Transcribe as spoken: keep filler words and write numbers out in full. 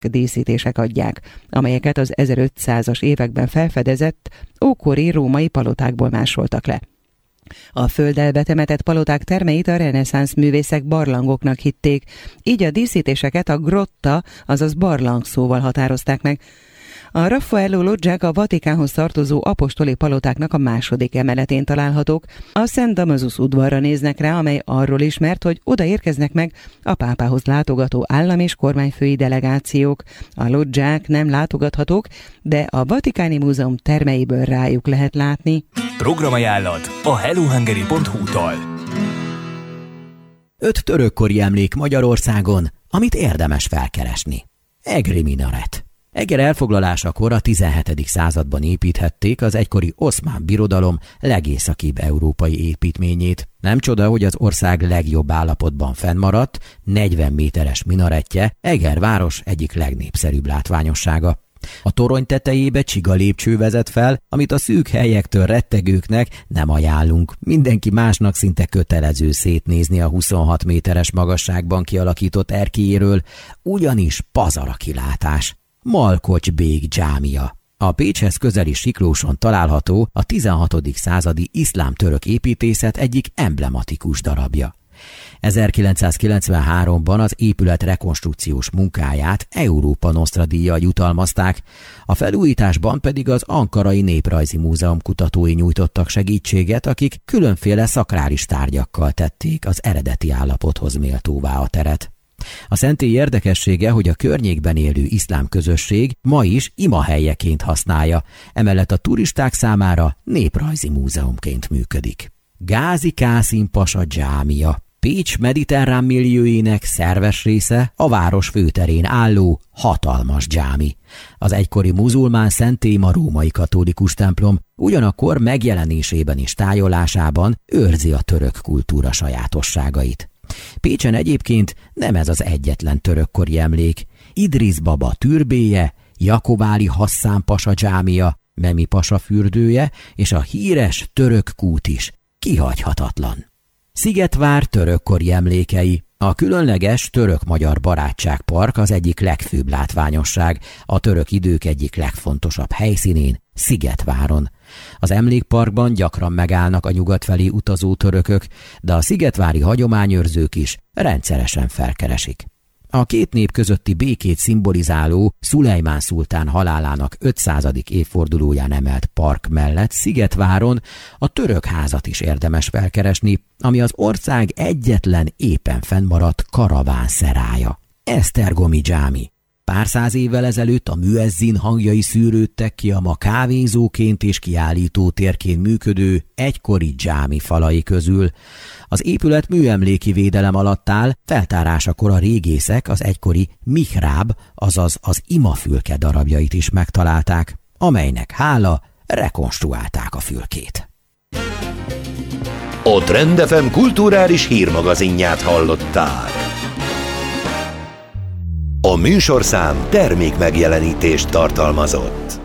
díszítések adják, amelyeket az ezerötszázas években felfedezett ókori római palotákból másoltak le. A földdel betemetett paloták termeit a reneszánsz művészek barlangoknak hitték, így a díszítéseket a grotta, azaz barlang szóval határozták meg. A Raffaello lodzsák a Vatikánhoz tartozó apostoli palotáknak a második emeletén találhatók. A Szent Damasus udvarra néznek rá, amely arról ismert, hogy oda érkeznek meg a pápához látogató állam- és kormányfői delegációk. A lodzsák nem látogathatók, de a Vatikáni Múzeum termeiből rájuk lehet látni. Programajánlat a hellohungary pont hu-tól. Öt törökkori emlék Magyarországon, amit érdemes felkeresni. Egri minaret. Eger elfoglalásakor a tizenhetedik században építhették az egykori Oszmán Birodalom legészakibb európai építményét. Nem csoda, hogy az ország legjobb állapotban fennmaradt, negyven méteres minaretje Eger város egyik legnépszerűbb látványossága. A torony tetejébe csiga lépcső vezet fel, amit a szűk helyektől rettegőknek nem ajánlunk. Mindenki másnak szinte kötelező szétnézni a huszonhat méteres magasságban kialakított erkélyéről, ugyanis pazar a kilátás. Malkocs bég dzsámia. A Pécshez közeli Siklóson található a tizenhatodik századi iszlám-török építészet egyik emblematikus darabja. ezerkilencszázkilencvenháromban az épület rekonstrukciós munkáját Európa Nostra díjjal jutalmazták, a felújításban pedig az Ankarai Néprajzi Múzeum kutatói nyújtottak segítséget, akik különféle szakrális tárgyakkal tették az eredeti állapothoz méltóvá a teret. A szentély érdekessége, hogy a környékben élő iszlám közösség ma is imahelyeként használja, emellett a turisták számára néprajzi múzeumként működik. Gázi Kászim pasa dzsámia. Pécs mediterrán millióinek szerves része a város főterén álló hatalmas dzsámi. Az egykori muzulmán szentély ma római katolikus templom, ugyanakkor megjelenésében és tájolásában őrzi a török kultúra sajátosságait. Pécsen egyébként nem ez az egyetlen törökkori emlék. Idrisz baba türbéje, Jakováli Hasszán pasa dzsámia, Memi pasa fürdője és a híres török kút is kihagyhatatlan. Szigetvár törökkori emlékei. A különleges török-magyar barátságpark az egyik legfőbb látványosság, a török idők egyik legfontosabb helyszínén, Szigetváron. Az emlékparkban gyakran megállnak a nyugat felé utazó törökök, de a szigetvári hagyományőrzők is rendszeresen felkeresik. A két nép közötti békét szimbolizáló Szulejmán szultán halálának ötszázadik évfordulóján emelt park mellett Szigetváron a török házat is érdemes felkeresni, ami az ország egyetlen éppen fennmaradt karavánszerája. Esztergomi dzsámi. Pár száz évvel ezelőtt a müezzin hangjai szűrődtek ki a ma kávézóként és kiállítótérként működő egykori dzsámi falai közül. Az épület műemléki védelem alatt áll, feltárásakor a régészek az egykori mihráb, azaz az imafülke darabjait is megtalálták, amelynek hála rekonstruálták a fülkét. A Trend ef em kulturális hírmagazinját hallottál. A műsorszám termék megjelenítést tartalmazott.